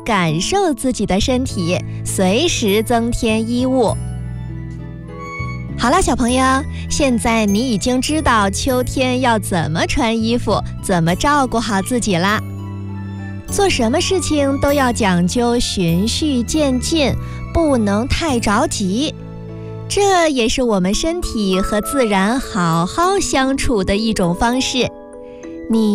感受自己的身体，随时增添衣物。好了，小朋友，现在你已经知道秋天要怎么穿衣服，怎么照顾好自己啦。做什么事情都要讲究循序渐进，不能太着急。这也是我们身体和自然好好相处的一种方式。你